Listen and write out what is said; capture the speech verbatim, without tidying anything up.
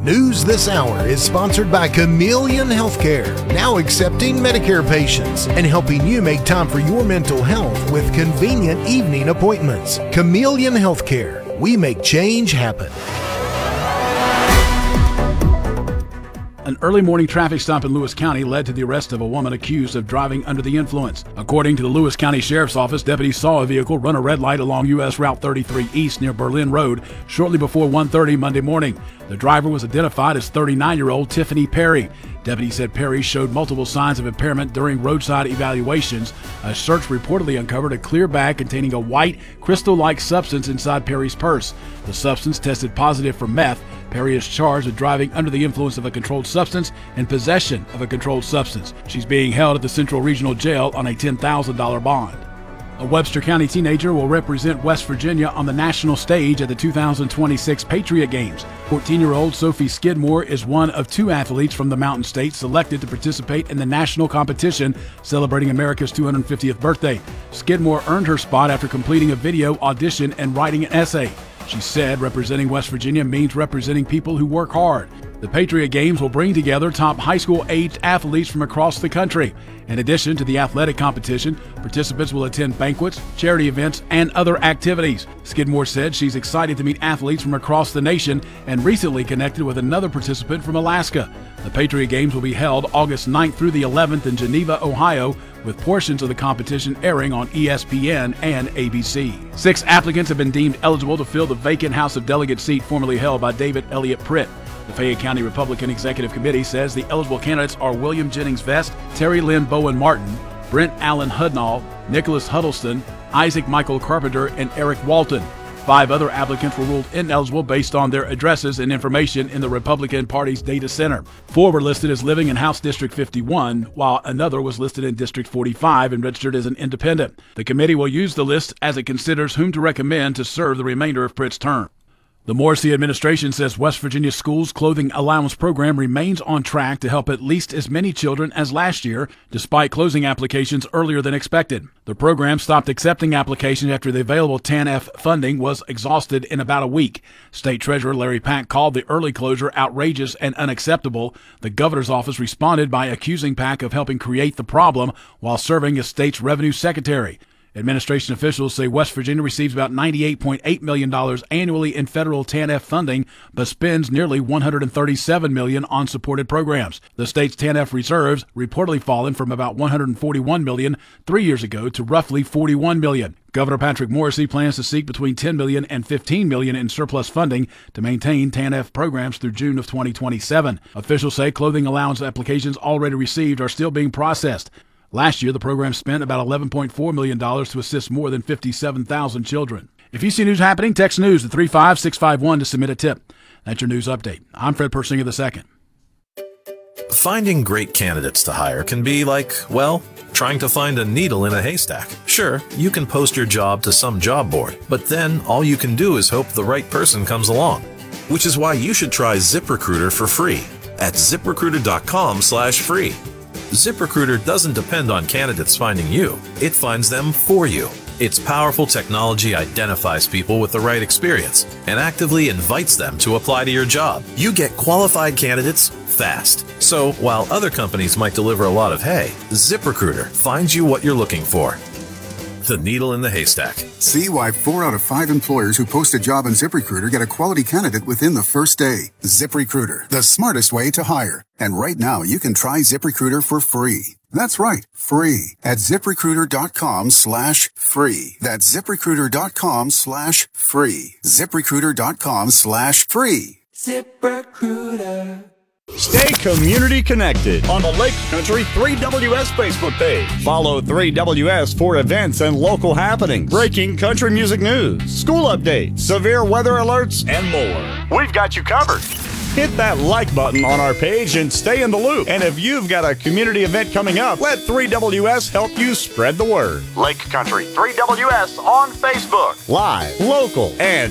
News This Hour is sponsored by Chameleon Healthcare, now accepting Medicare patients and helping you make time for your mental health with convenient evening appointments. Chameleon Healthcare, we make change happen. An early morning traffic stop in Lewis County led to the arrest of a woman accused of driving under the influence. According to the Lewis County Sheriff's Office, deputies saw a vehicle run a red light along U S Route thirty-three East near Berlin Road shortly before one thirty Monday morning. The driver was identified as thirty-nine-year-old Tiffany Perry. Deputies said Perry showed multiple signs of impairment during roadside evaluations. A search reportedly uncovered a clear bag containing a white, crystal-like substance inside Perry's purse. The substance tested positive for meth. Perry is charged with driving under the influence of a controlled substance and possession of a controlled substance. She's being held at the Central Regional Jail on a ten thousand dollars bond. A Webster County teenager will represent West Virginia on the national stage at the two thousand twenty-six Patriot Games. fourteen-year-old Sophie Skidmore is one of two athletes from the Mountain State selected to participate in the national competition celebrating America's two hundred fiftieth birthday. Skidmore earned her spot after completing a video audition and writing an essay. She said representing West Virginia means representing people who work hard. The Patriot Games will bring together top high school-aged athletes from across the country. In addition to the athletic competition, participants will attend banquets, charity events, and other activities. Skidmore said she's excited to meet athletes from across the nation and recently connected with another participant from Alaska. The Patriot Games will be held August ninth through the eleventh in Geneva, Ohio, with portions of the competition airing on E S P N and A B C. Six applicants have been deemed eligible to fill the vacant House of Delegates seat formerly held by David Elliott Pritt. The Fayette County Republican Executive Committee says the eligible candidates are William Jennings Vest, Terry Lynn Bowen Martin, Brent Allen Hudnall, Nicholas Huddleston, Isaac Michael Carpenter, and Eric Walton. Five other applicants were ruled ineligible based on their addresses and information in the Republican Party's data center. Four were listed as living in House District fifty-one, while another was listed in District forty-five and registered as an independent. The committee will use the list as it considers whom to recommend to serve the remainder of Pritt's term. The Morrissey administration says West Virginia Schools' clothing allowance program remains on track to help at least as many children as last year, despite closing applications earlier than expected. The program stopped accepting applications after the available T A N F funding was exhausted in about a week. State Treasurer Larry Pack called the early closure outrageous and unacceptable. The governor's office responded by accusing Pack of helping create the problem while serving as state's revenue secretary. Administration officials say West Virginia receives about ninety-eight point eight million dollars annually in federal T A N F funding, but spends nearly one hundred thirty-seven million dollars on supported programs. The state's T A N F reserves reportedly fallen from about one hundred forty-one million dollars three years ago to roughly forty-one million dollars. Governor Patrick Morrissey plans to seek between ten million dollars and fifteen million dollars in surplus funding to maintain T A N F programs through June of twenty twenty-seven. Officials say clothing allowance applications already received are still being processed. Last year, the program spent about eleven point four million dollars to assist more than fifty-seven thousand children. If you see news happening, text news to three five six five one to submit a tip. That's your news update. I'm Fred Persinger the second. Finding great candidates to hire can be like, well, trying to find a needle in a haystack. Sure, you can post your job to some job board, but then all you can do is hope the right person comes along. Which is why you should try ZipRecruiter for free at ZipRecruiter.com slash free. ZipRecruiter doesn't depend on candidates finding you. It finds them for you. Its powerful technology identifies people with the right experience and actively invites them to apply to your job. You get qualified candidates fast. So while other companies might deliver a lot of hay, ZipRecruiter finds you what you're looking for. The needle in the haystack. See why four out of five employers who post a job on ZipRecruiter get a quality candidate within the first day. ZipRecruiter, the smartest way to hire. And right now, you can try ZipRecruiter for free. That's right, free at ZipRecruiter.com slash free. That's ZipRecruiter.com slash free. ZipRecruiter.com slash free. ZipRecruiter. Stay community connected on the Lake Country three W S Facebook page. Follow three W S for events and local happenings, breaking country music news, school updates, severe weather alerts, and more. We've got you covered. Hit that like button on our page and stay in the loop. And if you've got a community event coming up, let three W S help you spread the word. Lake Country three W S on Facebook. Live, local, and